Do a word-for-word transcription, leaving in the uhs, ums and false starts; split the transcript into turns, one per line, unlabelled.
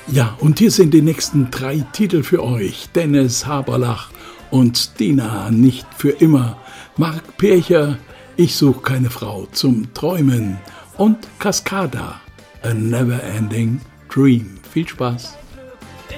Ja, und hier sind die nächsten drei Titel für euch. Dennis Haberlach und Stina, nicht für immer. Mark Pircher, Ich such keine Frau zum Träumen. Und Cascada, A Never Ending Dream. Viel Spaß.